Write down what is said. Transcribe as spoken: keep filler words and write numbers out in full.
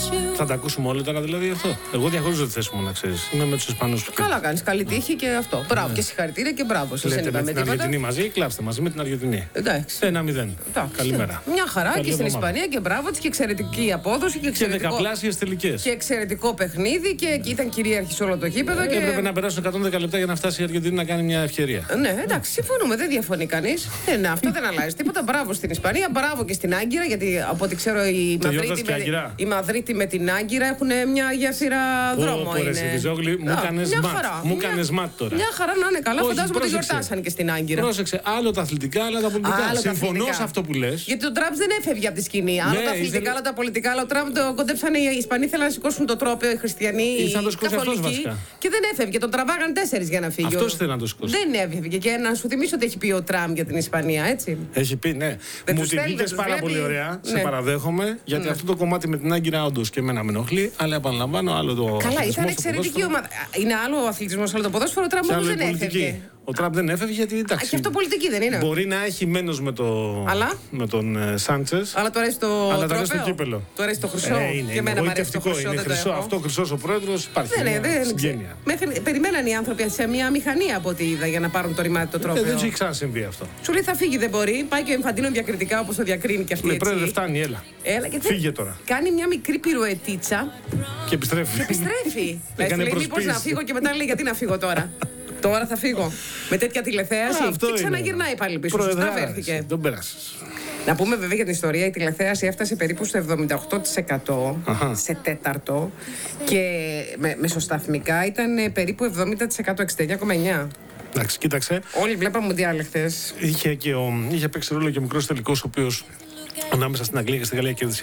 Θα τα ακούσουμε όλοι τώρα δηλαδή αυτό. Εγώ διαχωρίζω τη θέση μου, να ξέρεις. Είμαι με τους Ισπανούς. Καλά κάνεις. Καλή τύχη και αυτό. Μπράβο και συγχαρητήρια και μπράβο. Σας Λέτε δεν με είπαμε την τίποτα. Αργεντινή μαζί, κλάψτε μαζί με την Αργεντινή. Εντάξει. Ένα μηδέν. Καλημέρα. Μια χαρά Καλή και στην εβδομάδα. Ισπανία και μπράβο της και εξαιρετική απόδοση και Και εξαιρετικό. δεκαπλάσιες τελικές. Και εξαιρετικό παιχνίδι και ήταν κυρίαρχη σε όλο το γήπεδο. Και... Έπρεπε να περάσουν εκατόν δέκα λεπτά για να φτάσει η Αργεντινή να κάνει μια ευκαιρία. Ναι, εντάξει, συμφωνούμε, δεν διαφωνεί κανείς. Ε, ναι, αυτό δεν αλλάζει τίποτα. Μπράβο στην Ισπανία, μπράβο και στην Άγκυρα, γιατί από ό,τι ξέρω η Μαδρίτη, και με, Άγκυρα. η Μαδρίτη με την Άγκυρα έχουν μια γέφυρα δρόμο. Ω, είναι. ρε, Ριζόγλη, μου Α, κάνες μια ματ. χαρά. Μου Μια- κάνες ματ τώρα. Μια χαρά να είναι καλά, Όχι, φαντάζομαι ότι πρόσεξε. γιορτάσαν και στην Άγκυρα. Πρόσεξε, άλλο τα αθλητικά, άλλο τα πολιτικά. Άλλο τα Συμφωνώ αθλητικά. σε αυτό που λες. Γιατί ο Τραμπ δεν έφευγε από τη σκηνή. Άλλο Ναι, τα αθλητικά, ήθελε- άλλο τα πολιτικά. Αλλά ο Τραμπ το κόντεψαν οι Ισπανοί, θέλαν να σηκώσουν το τρόπαιο, οι χριστιανοί, Ήρθε να το οι σηκώσει αυτός καθολικοί. βασικά. Και δεν έφευγε. Τον τραβάγαν τέσσερις για να φύγει. Αυτός Ο- θέλει να το σηκώσει. Δεν έφευγε. Και να σου θυμίσω ότι έχει πει ο Τραμπ για την Ισπανία, έτσι. Έχει πει, ναι. Δεν Μου τους τη θέλει, βγήκες δεν τους πάρα βλέπει. πολύ ωραία. Σε Ναι. παραδέχομαι. Γιατί αυτό το κομμάτι με την Άγκυρα όντως και εμένα με ενοχλεί. Αλλά επαναλαμβάνω, άλλο το. Καλά, αθλητισμός, ήταν το εξαιρετική ποδόσφαιρο. ομάδα. Είναι άλλο ο αθλητισμό, άλλο το ποδόσφαιρο. Ο Τραμπ Και όμως άλλο η δεν πολιτική. έφευγε. Ο Τραμπ δεν έφευγε γιατί Α, εντάξει. και αυτό πολιτική δεν είναι. Μπορεί να έχει μένος με, το... Αλλά? με τον ε, Σάντσες. Αλλά του αρέσει το Αλλά του αρέσει το τρόπαιο. κύπελο. Του αρέσει το χρυσό. Ε, είναι, και είναι εμένα μου αρέσει το γοητευτικό, χρυσό. είναι Δεν το χρυσό. έχω. Αυτό χρυσός ο πρόεδρος υπάρχει. Δεν, μια ναι, δεν συγγένεια. Μέχρι, περιμέναν οι άνθρωποι σε μια μηχανή από ό,τι είδα για να πάρουν το ρημάτι το Ε, τρόπαιο. δεν σου έχει ξανασυμβεί αυτό. Σου λέει θα φύγει, δεν μπορεί. Πάει και ο Εμφαντίνο διακριτικά όπως το διακρίνει και αυτή. Ναι, έτσι. πρόεδρε, φτάνει, έλα. Έλα, και Φύγε τώρα. Κάνει μια μικρή πυροετίτσα Και επιστρέφει. και επιστρέφει. Έκανε Λέει μήπως προσπίση. να φύγω και μετά λέει γιατί να φύγω τώρα. Τώρα θα φύγω. Με τέτοια τηλεθέαση. Α, αυτό Και είναι. ξαναγυρνάει πάλι πίσω. Σωστά Προεδράρας, βρέθηκε. τον πέρασες. Να πούμε βέβαια για την ιστορία, η τηλεθέαση έφτασε περίπου στο εβδομήντα οκτώ τοις εκατό Αχα. σε τέταρτο και με, μεσοσταθμικά ήταν ε, περίπου εβδομήντα τοις εκατό, εξήντα εννιά κόμμα εννιά. Εντάξει, κοίταξε. Όλοι βλέπαμε Μουντιάλ χθες. Είχε, και ο, είχε παίξει ρόλο και ο μικρός τελικός, ο οποίος ανάμεσα στην Αγγλία και στη Γαλλία κέρδισε